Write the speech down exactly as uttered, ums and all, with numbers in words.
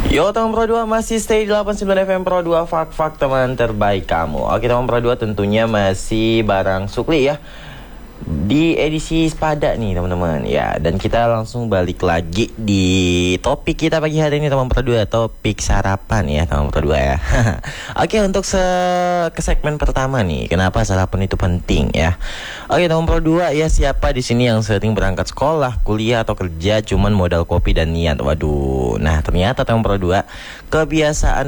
Yo teman Pro dua masih stay di delapan puluh sembilan F M Pro dua, fak-fak teman terbaik kamu. Oke teman Pro dua, tentunya masih barang Sukli ya, di edisi sepada nih teman-teman ya. Dan kita langsung balik lagi di topik kita pagi hari ini teman Pro dua, topik sarapan ya teman Pro dua ya. Oke, untuk se ke segmen pertama nih, kenapa sarapan itu penting ya. Oke teman Pro dua ya, siapa di sini yang sering berangkat sekolah, kuliah atau kerja cuman modal kopi dan niat? Waduh. Nah ternyata teman Pro dua, kebiasaan